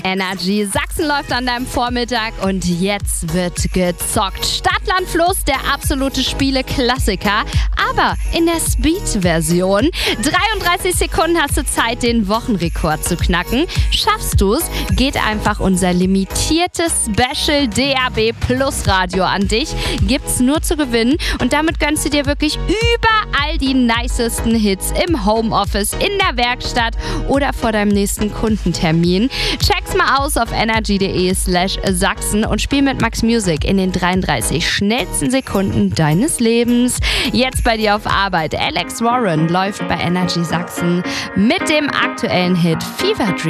Energy Sachsen läuft an deinem Vormittag und jetzt wird gezockt. Stadt, Land, Fluss, der absolute Spiele-Klassiker, aber in der Speed-Version. 33 Sekunden hast du Zeit, den Wochenrekord zu knacken. Schaffst du's, geht einfach unser limitiertes Special DAB Plus Radio an dich. Gibt's nur zu gewinnen und damit gönnst du dir wirklich überall die nicesten Hits im Homeoffice, in der Werkstatt oder vor deinem nächsten Kundentermin. Check's mal aus auf energy.de/Sachsen und spiel mit Max Music in den 33 schnellsten Sekunden deines Lebens. Jetzt bei dir auf Arbeit. Alex Warren läuft bei Energy Sachsen mit dem aktuellen Hit Fever Dream.